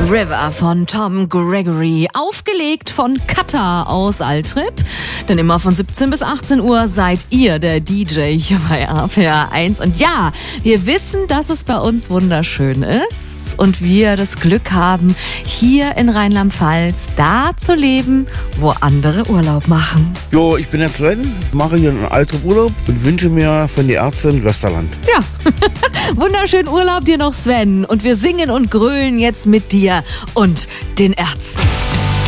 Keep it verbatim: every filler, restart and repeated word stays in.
River von Tom Gregory, aufgelegt von Kata aus Altrip. Denn immer von siebzehn bis achtzehn Uhr seid ihr der D J hier bei R P R eins. Und ja, wir wissen, dass es bei uns wunderschön ist und wir das Glück haben, hier in Rheinland-Pfalz da zu leben, wo andere Urlaub machen. Jo, ich bin der Sven, mache hier einen Altrip Urlaub und wünsche mir von den Ärzten in Westerland. Ja, wunderschönen Urlaub dir noch, Sven. Und wir singen und grölen jetzt mit dir und den Ärzten.